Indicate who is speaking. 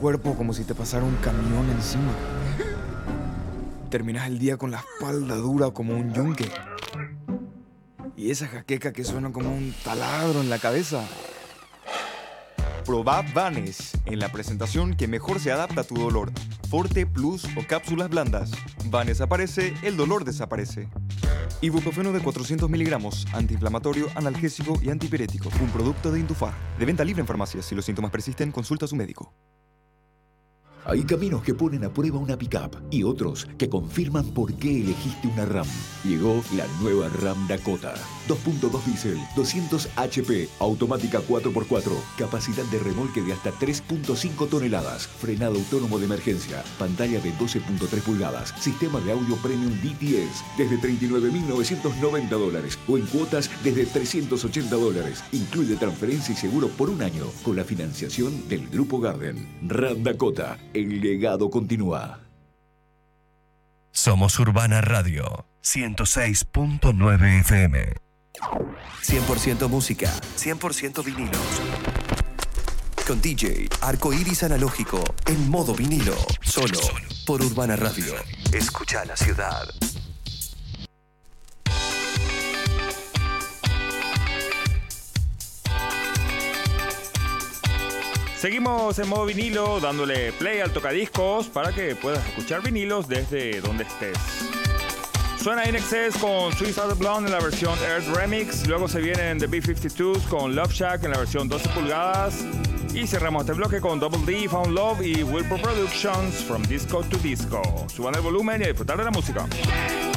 Speaker 1: cuerpo como si te pasara un camión encima. Terminas el día con la espalda dura como un yunque. Y esa jaqueca que suena como un taladro en la cabeza. Probá Vanes en la presentación que mejor se adapta a tu dolor. Forte, Plus o cápsulas blandas. Vanes aparece, el dolor desaparece. Ibuprofeno de 400 miligramos, antiinflamatorio, analgésico y antipirético. Un producto de Indufar. De venta libre en farmacias. Si los síntomas persisten, consulta a su médico.
Speaker 2: Hay caminos que ponen a prueba una pickup y otros que confirman por qué elegiste una RAM. Llegó la nueva RAM Dakota. 2.2 diésel, 200 HP, automática 4x4, capacidad de remolque de hasta 3.5 toneladas, frenado autónomo de emergencia, pantalla de 12.3 pulgadas, sistema de audio premium DTS, desde $39.990 o en cuotas desde $380. Incluye transferencia y seguro por un año con la financiación del Grupo Garden. RAM Dakota. El legado continúa.
Speaker 3: Somos Urbana Radio 106.9 FM. 100% música, 100% vinilos. Con DJ Arcoiris Analógico en modo vinilo. Solo por Urbana Radio. Escucha la ciudad.
Speaker 4: Seguimos en modo vinilo, dándole play al tocadiscos para que puedas escuchar vinilos desde donde estés. Suena In Excess con Suicide Blonde en la versión Earth Remix. Luego se vienen The B-52s con Love Shack en la versión 12 pulgadas. Y cerramos este bloque con Double D, Found Love y Wilpur Productions From Disco to Disco. Suban el volumen y a disfrutar de la música.